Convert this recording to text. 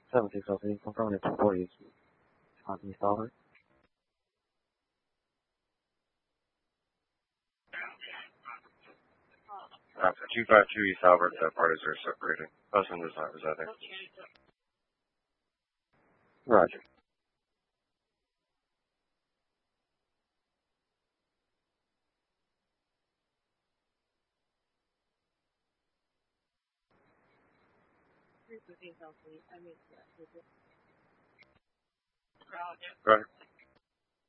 7603, confirm the 240 is East Albert. Alpha 252 East Albert, that parties are separating. Husband is not residing. Roger. Right.